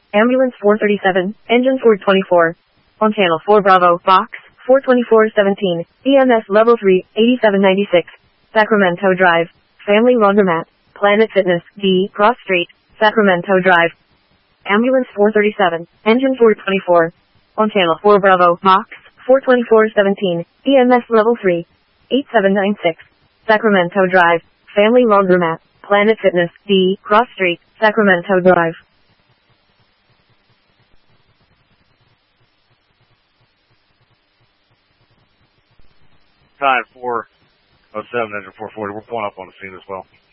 Ambulance 437, engine 424. On channel 4 Bravo, box 42417, EMS level 3, 8796. Sacramento Drive, Family Laundromat, Planet Fitness, D, Cross Street, Sacramento Drive. Ambulance 437, engine 424. On channel 4 Bravo, box 42417, EMS level 3, 8796. Sacramento Drive, Family Laundromat, Planet Fitness, D, Cross Street, Sacramento Drive. 407, engine 440. We're pulling up on the scene as well.